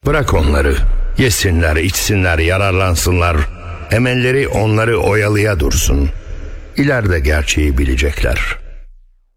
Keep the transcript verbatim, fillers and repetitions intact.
Bırak onları. Yesinler, içsinler, yararlansınlar. Emelleri onları oyalıya dursun. İleride gerçeği bilecekler.